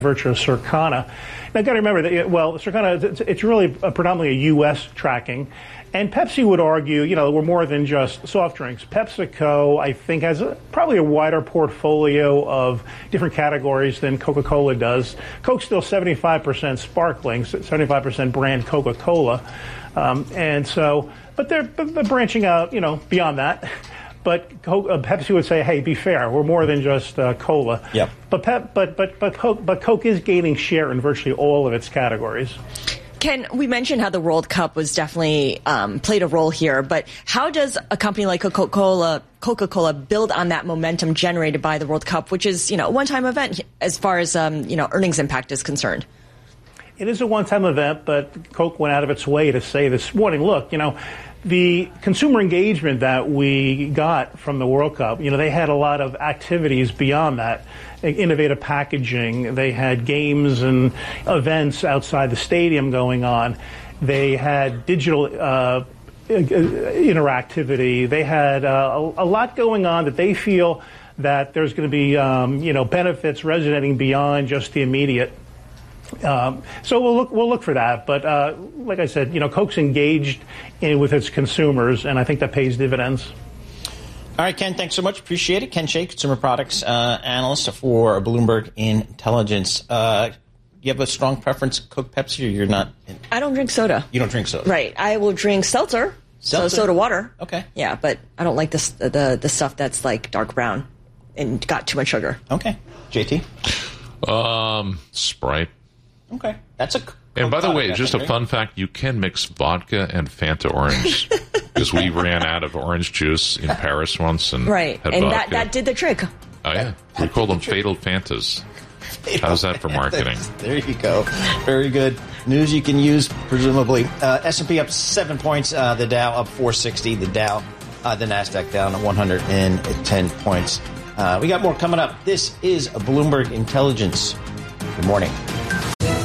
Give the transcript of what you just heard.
virtue of Circana. Now, you've got to remember that, Circana, it's really predominantly a U.S. tracking. And Pepsi would argue, we're more than just soft drinks. PepsiCo, I think, has probably a wider portfolio of different categories than Coca-Cola does. Coke's still 75% sparkling, 75% brand Coca-Cola. But they're branching out, beyond that. But Pepsi would say, "Hey, be fair. We're more than just cola." Yep. But Coke is gaining share in virtually all of its categories. Ken, we mentioned how the World Cup was definitely played a role here, but how does a company like Coca-Cola build on that momentum generated by the World Cup, which is, a one-time event as far as, earnings impact is concerned? It is a one-time event, but Coke went out of its way to say this morning, look, the consumer engagement that we got from the World Cup, they had a lot of activities beyond that. Innovative packaging. They had games and events outside the stadium going on. They had digital interactivity. They had a lot going on that they feel that there's going to be benefits resonating beyond just the immediate. So we'll look for that. But like I said, Coke's engaged with its consumers, and I think that pays dividends. All right, Ken, thanks so much. Appreciate it. Ken Shea, consumer products analyst for Bloomberg Intelligence. You have a strong preference, Coke, Pepsi, or you're not? I don't drink soda. You don't drink soda? Right. I will drink seltzer. So soda water. Okay. Yeah, but I don't like the stuff that's like dark brown and got too much sugar. Okay. JT? Sprite. Okay. That's a... And by the way, just a fun fact, you can mix vodka and Fanta orange. Because we ran out of orange juice in Paris once and right. had and vodka. that did the trick. Oh, yeah. We called them Fatal Fantas. How's that for marketing? There you go. Very good. News you can use, presumably. S&P up 7 points. The Dow up 460. The NASDAQ down 110 points. We got more coming up. This is Bloomberg Intelligence. Good morning.